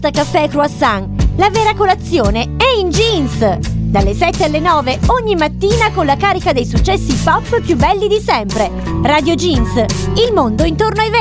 Caffè e croissant. La vera colazione è in Jeans. Dalle 7 alle 9 ogni mattina con la carica dei successi pop più belli di sempre. Radio Jeans, il mondo intorno ai 20.